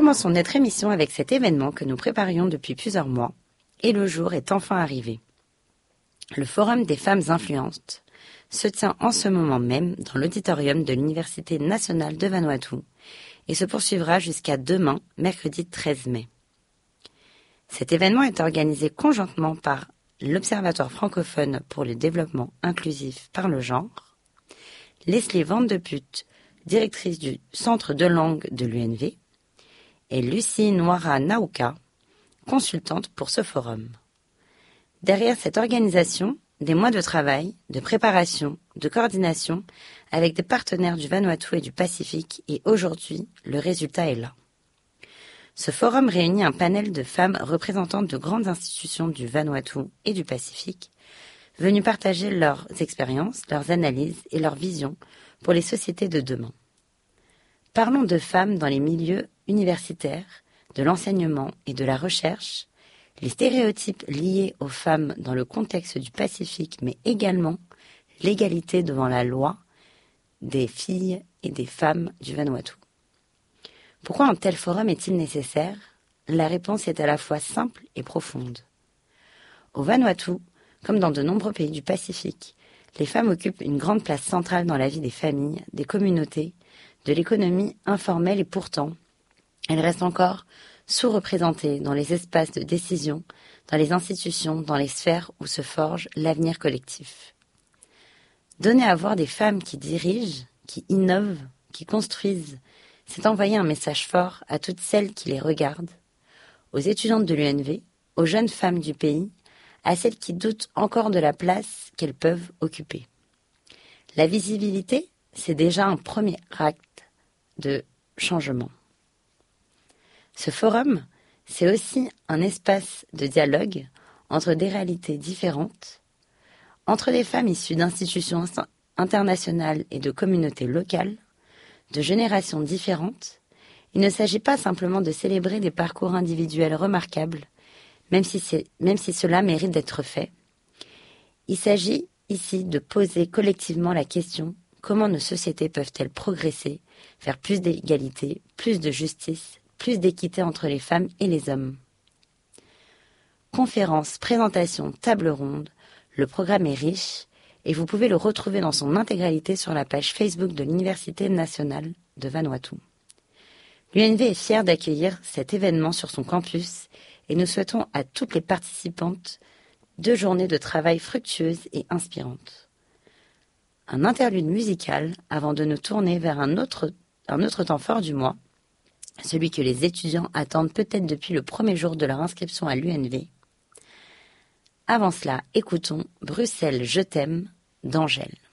commençons notre émission avec cet événement que nous préparions depuis plusieurs mois, et le jour est enfin arrivé. Le Forum des femmes influentes se tient en ce moment même dans l'auditorium de l'Université nationale de Vanuatu et se poursuivra jusqu'à demain, mercredi 13 mai. Cet événement est organisé conjointement par l'Observatoire francophone pour le développement inclusif par le genre, Leslie Van de Putte, directrice du Centre de langue de l'UNV, et Lucie Noira-Nauka, consultante pour ce forum. Derrière cette organisation, des mois de travail, de préparation, de coordination avec des partenaires du Vanuatu et du Pacifique, et aujourd'hui, le résultat est là. Ce forum réunit un panel de femmes représentantes de grandes institutions du Vanuatu et du Pacifique, venues partager leurs expériences, leurs analyses et leurs visions pour les sociétés de demain. Parlons de femmes dans les milieux universitaires, de l'enseignement et de la recherche, les stéréotypes liés aux femmes dans le contexte du Pacifique, mais également l'égalité devant la loi des filles et des femmes du Vanuatu. Pourquoi un tel forum est-il nécessaire ? La réponse est à la fois simple et profonde. Au Vanuatu, comme dans de nombreux pays du Pacifique, les femmes occupent une grande place centrale dans la vie des familles, des communautés, de l'économie informelle et pourtant, elles restent encore sous-représentées dans les espaces de décision, dans les institutions, dans les sphères où se forge l'avenir collectif. Donner à voir des femmes qui dirigent, qui innovent, qui construisent, c'est envoyer un message fort à toutes celles qui les regardent, aux étudiantes de l'UNV, aux jeunes femmes du pays, à celles qui doutent encore de la place qu'elles peuvent occuper. La visibilité, c'est déjà un premier acte de changement. Ce forum, c'est aussi un espace de dialogue entre des réalités différentes, entre des femmes issues d'institutions internationales et de communautés locales, de générations différentes. Il ne s'agit pas simplement de célébrer des parcours individuels remarquables, même si cela mérite d'être fait. Il s'agit ici de poser collectivement la question: comment nos sociétés peuvent-elles progresser vers plus d'égalité, plus de justice, plus d'équité entre les femmes et les hommes. Conférences, présentations, tables rondes, le programme est riche et vous pouvez le retrouver dans son intégralité sur la page Facebook de l'Université nationale de Vanuatu. L'UNV est fière d'accueillir cet événement sur son campus et nous souhaitons à toutes les participantes 2 journées de travail fructueuses et inspirantes. Un interlude musical avant de nous tourner vers un autre temps fort du mois, celui que les étudiants attendent peut-être depuis le premier jour de leur inscription à l'UNV. Avant cela, écoutons Bruxelles, je t'aime d'Angèle.